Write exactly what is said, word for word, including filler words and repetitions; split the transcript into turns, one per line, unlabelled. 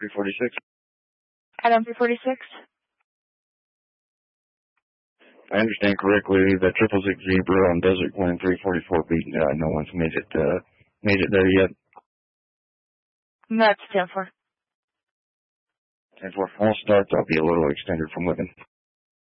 three forty-six.
Item three forty-six.
I understand correctly that triple six zebra on Desert Glen three forty-four beat. Uh, no one's made it uh, made it there yet.
That's ten four.
ten four. All starts. I'll be a little extended from Whitman.